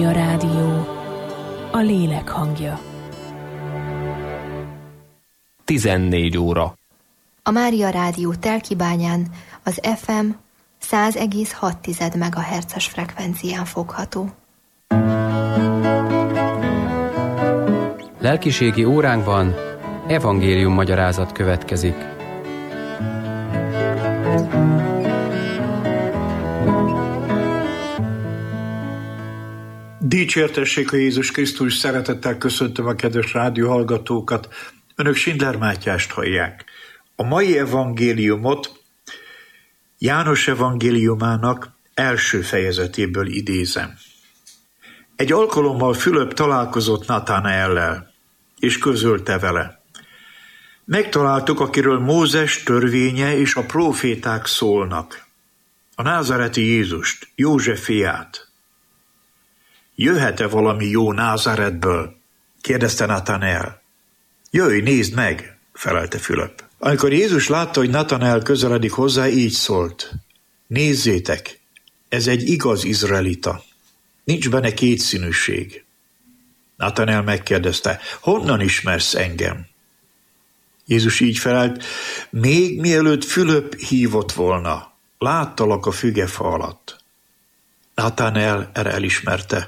A rádió, a lélek hangja. 14 óra. A Mária Rádió Telkibányán az FM 100,6 MHz-es frekvencián fogható. Lelkiségi óránkban evangélium magyarázat következik. Dicsértessék a Jézus Krisztus, szeretettel köszöntöm a kedves rádióhallgatókat. Önök Schindler Mátyást hallják. A mai evangéliumot János evangéliumának első fejezetéből idézem. Egy alkalommal Fülöp találkozott Natanaellel, és közölte vele: megtaláltuk, akiről Mózes törvénye és a próféták szólnak, a názáreti Jézust, József fiát. Jöhet-e valami jó Názáretből? kérdezte Natanael. Jöjj, nézd meg, felelte Fülöp. Amikor Jézus látta, hogy Natanael közeledik hozzá, így szólt: nézzétek, ez egy igaz izraelita. Nincs benne kétszínűség. Natanael megkérdezte: honnan ismersz engem? Jézus így felelt: még mielőtt Fülöp hívott volna, láttalak a fügefa alatt. Natanael erre elismerte: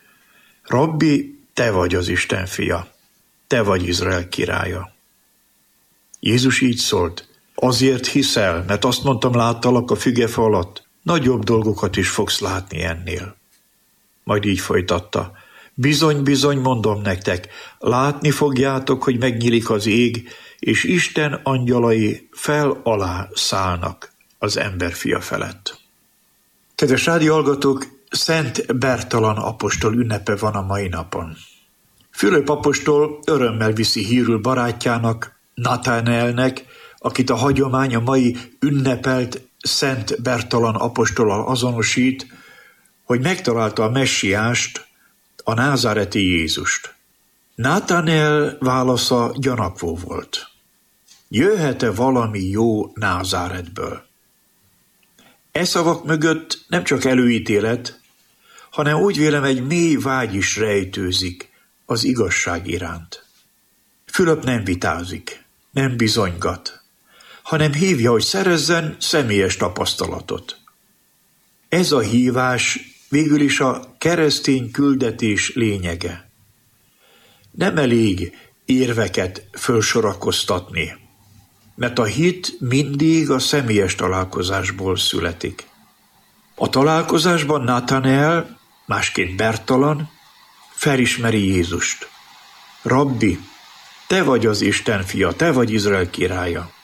Rabbi, te vagy az Isten fia, te vagy Izrael királya. Jézus így szólt: azért hiszel, mert azt mondtam, láttalak a fügefa alatt, nagyobb dolgokat is fogsz látni ennél. Majd így folytatta: bizony, bizony, mondom nektek, látni fogjátok, hogy megnyílik az ég, és Isten angyalai fel alá szállnak az emberfia felett. Kedves rádióhallgatók, Szent Bertalan apostol ünnepe van a mai napon. Fülöp apostol örömmel viszi hírül barátjának, Natanaelnek, akit a hagyomány a mai ünnepelt Szent Bertalan apostollal azonosít, hogy megtalálta a messiást, a názáreti Jézust. Natanael válasza gyanakvó volt. Jöhet-e valami jó Názáretből? E szavak mögött nem csak előítélet, hanem úgy vélem egy mély vágy is rejtőzik az igazság iránt. Fülöp nem vitázik, nem bizonygat, hanem hívja, hogy szerezzen személyes tapasztalatot. Ez a hívás végül is a keresztény küldetés lényege. Nem elég érveket fölsorakoztatni, mert a hit mindig a személyes találkozásból születik. A találkozásban Natanael, másként Bertalan, felismeri Jézust. Rabbi, te vagy az Isten fia, te vagy Izrael királya.